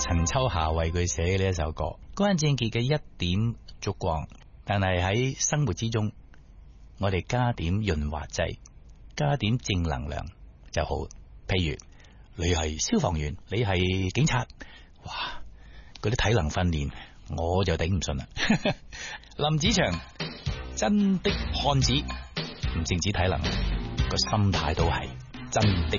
陳秋霞為佢寫嘅呢一首歌，關正傑嘅一點燭光。但係喺生活之中，我哋加點潤滑劑，加點正能量就好。譬如你係消防員，你係警察，哇，嗰啲體能訓練我就頂唔順啦。林子祥真的漢子，唔淨止體能，個心態都係真的